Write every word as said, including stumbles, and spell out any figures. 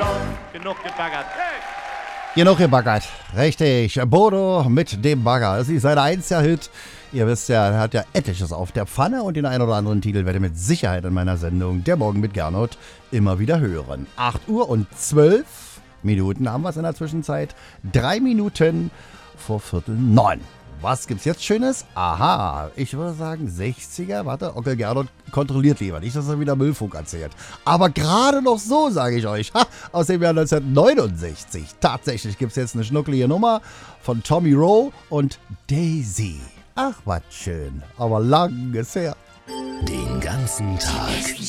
Genug gebaggert. Hey! Genug gebaggert. Richtig. Bodo mit dem Bagger. Das ist sein einziger Hit. Ihr wisst ja, er hat ja etliches auf der Pfanne und den einen oder anderen Titel werde ich mit Sicherheit in meiner Sendung Der Morgen mit Gernot immer wieder hören. acht Uhr und zwölf Minuten haben wir es in der Zwischenzeit. Drei Minuten vor Viertel neun. Was gibt's jetzt Schönes? Aha, ich würde sagen sechziger. Warte, Onkel Gernot kontrolliert lieber. Nicht, dass er wieder Müllfunk erzählt. Aber gerade noch so, sage ich euch. Ha, aus dem Jahr neunzehnhundertneunundsechzig. Tatsächlich gibt's jetzt eine schnucklige Nummer von Tommy Rowe und Daisy. Ach, was schön. Aber lang ist her. Den ganzen Tag